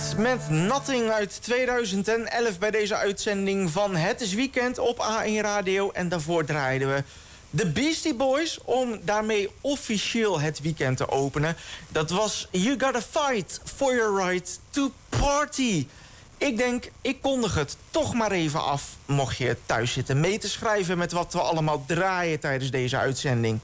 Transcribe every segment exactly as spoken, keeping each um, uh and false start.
met Nothing uit tweeduizend elf bij deze uitzending van Het is Weekend op A één Radio. En daarvoor draaiden we de Beastie Boys om daarmee officieel het weekend te openen. Dat was You Gotta Fight for Your Right to Party. Ik denk, ik kondig het toch maar even af, mocht je thuis zitten mee te schrijven met wat we allemaal draaien tijdens deze uitzending.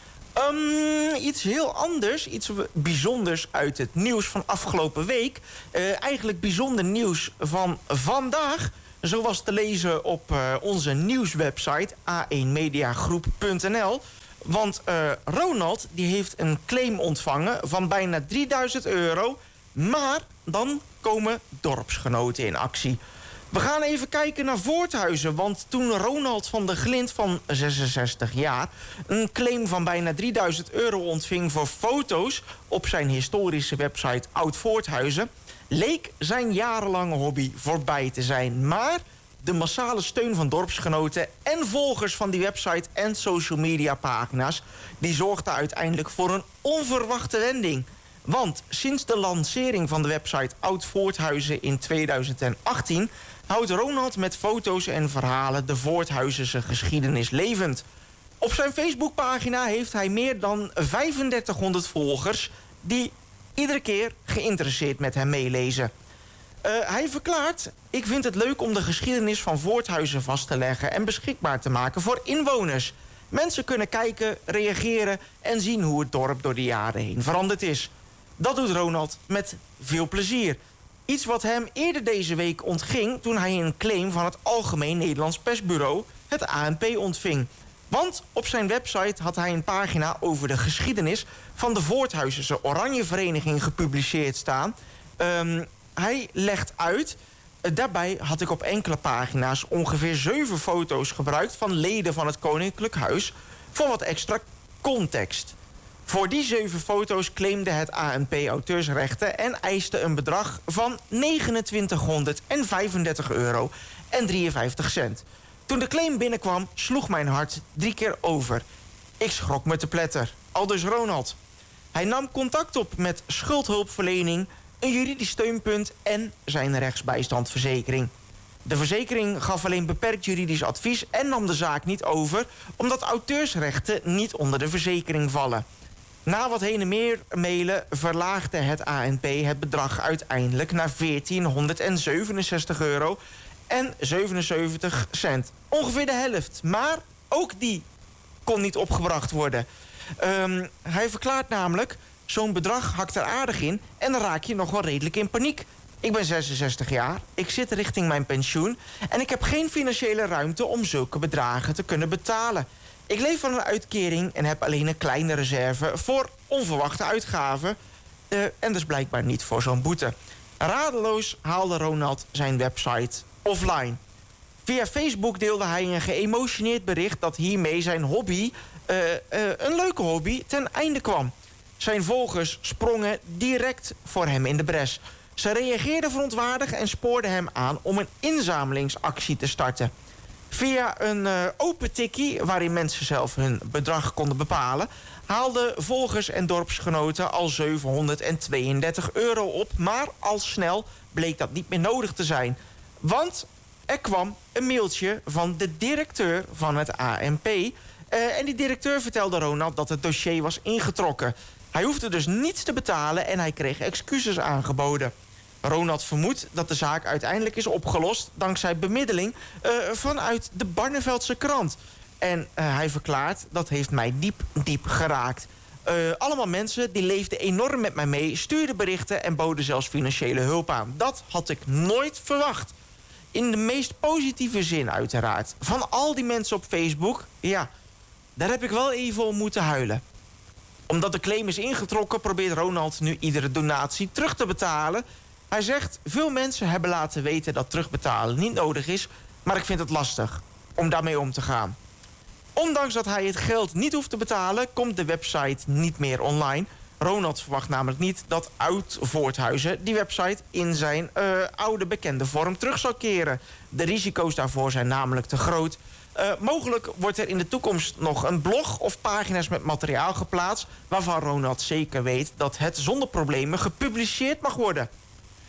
Um, iets heel anders, iets bijzonders uit het nieuws van afgelopen week. Uh, eigenlijk bijzonder nieuws van vandaag. Zo was te lezen op uh, onze nieuwswebsite a één mediagroep punt n l. Want uh, Ronald die heeft een claim ontvangen van bijna drieduizend euro. Maar dan komen dorpsgenoten in actie. We gaan even kijken naar Voorthuizen. Want toen Ronald van der Glint van zesenzestig jaar... een claim van bijna drieduizend euro ontving voor foto's op zijn historische website Oud Voorthuizen, leek zijn jarenlange hobby voorbij te zijn. Maar de massale steun van dorpsgenoten en volgers van die website en social media pagina's, die zorgde uiteindelijk voor een onverwachte wending. Want sinds de lancering van de website Oud Voorthuizen in tweeduizend achttien... houdt Ronald met foto's en verhalen de Voorthuizense geschiedenis levend. Op zijn Facebookpagina heeft hij meer dan vijfendertighonderd volgers die iedere keer geïnteresseerd met hem meelezen. Uh, hij verklaart: ik vind het leuk om de geschiedenis van Voorthuizen vast te leggen en beschikbaar te maken voor inwoners. Mensen kunnen kijken, reageren en zien hoe het dorp door de jaren heen veranderd is. Dat doet Ronald met veel plezier. Iets wat hem eerder deze week ontging toen hij een claim van het Algemeen Nederlands Persbureau, het A N P, ontving. Want op zijn website had hij een pagina over de geschiedenis van de Voorthuizense Oranjevereniging gepubliceerd staan. Um, hij legt uit: daarbij had ik op enkele pagina's ongeveer zeven foto's gebruikt van leden van het Koninklijk Huis voor wat extra context. Voor die zeven foto's claimde het A N P auteursrechten en eiste een bedrag van negenentwintighonderdvijfendertig euro en drieënvijftig cent. Toen de claim binnenkwam, sloeg mijn hart drie keer over. Ik schrok me te pletter. Aldus Ronald. Hij nam contact op met schuldhulpverlening, een juridisch steunpunt en zijn rechtsbijstandverzekering. De verzekering gaf alleen beperkt juridisch advies en nam de zaak niet over, omdat auteursrechten niet onder de verzekering vallen. Na wat heen en meer mailen verlaagde het A N P het bedrag uiteindelijk naar veertienhonderdzevenenzestig euro en zevenenzeventig cent. Ongeveer de helft, maar ook die kon niet opgebracht worden. Um, hij verklaart namelijk: zo'n bedrag hakt er aardig in en dan raak je nog wel redelijk in paniek. Ik ben zesenzestig jaar, ik zit richting mijn pensioen en ik heb geen financiële ruimte om zulke bedragen te kunnen betalen. Ik leef van een uitkering en heb alleen een kleine reserve voor onverwachte uitgaven. Uh, en dus blijkbaar niet voor zo'n boete. Radeloos haalde Ronald zijn website offline. Via Facebook deelde hij een geëmotioneerd bericht dat hiermee zijn hobby, uh, uh, een leuke hobby, ten einde kwam. Zijn volgers sprongen direct voor hem in de bres. Ze reageerden verontwaardigd en spoorden hem aan om een inzamelingsactie te starten. Via een uh, open tikkie, waarin mensen zelf hun bedrag konden bepalen, haalden volgers en dorpsgenoten al zevenhonderdtweeëndertig euro op. Maar al snel bleek dat niet meer nodig te zijn. Want er kwam een mailtje van de directeur van het A N P. Uh, en die directeur vertelde Ronald dat het dossier was ingetrokken. Hij hoefde dus niets te betalen en hij kreeg excuses aangeboden. Ronald vermoedt dat de zaak uiteindelijk is opgelost dankzij bemiddeling uh, vanuit de Barneveldse krant. En uh, hij verklaart: dat heeft mij diep, diep geraakt. Uh, allemaal mensen die leefden enorm met mij mee, stuurden berichten en boden zelfs financiële hulp aan. Dat had ik nooit verwacht. In de meest positieve zin uiteraard. Van al die mensen op Facebook, ja, daar heb ik wel even om moeten huilen. Omdat de claim is ingetrokken, probeert Ronald nu iedere donatie terug te betalen. Hij zegt: veel mensen hebben laten weten dat terugbetalen niet nodig is, maar ik vind het lastig om daarmee om te gaan. Ondanks dat hij het geld niet hoeft te betalen, komt de website niet meer online. Ronald verwacht namelijk niet dat Oud Voorthuizen die website in zijn uh, oude bekende vorm terug zal keren. De risico's daarvoor zijn namelijk te groot. Uh, mogelijk wordt er in de toekomst nog een blog of pagina's met materiaal geplaatst waarvan Ronald zeker weet dat het zonder problemen gepubliceerd mag worden.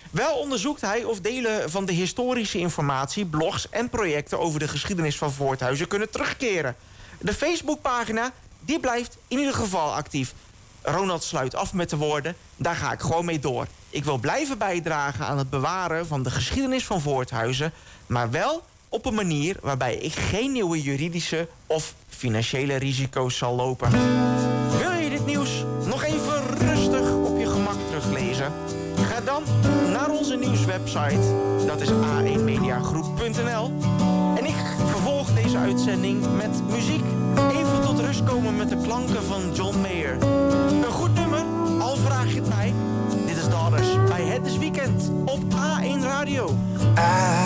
Wel onderzoekt hij of delen van de historische informatie, blogs en projecten over de geschiedenis van Voorthuizen kunnen terugkeren. De Facebookpagina die blijft in ieder geval actief. Ronald sluit af met de woorden: daar ga ik gewoon mee door. Ik wil blijven bijdragen aan het bewaren van de geschiedenis van Voorthuizen, maar wel op een manier waarbij ik geen nieuwe juridische of financiële risico's zal lopen. Wil je dit nieuws nog even rustig op je gemak teruglezen? Ga dan naar onze nieuwswebsite. Dat is a één mediagroep punt n l. En ik vervolg deze uitzending met muziek. Even tot rust komen met de klanken van John Mayer. Een goed nummer, al vraag je het mij. Dit is Daughters bij Het is Weekend op A één Radio.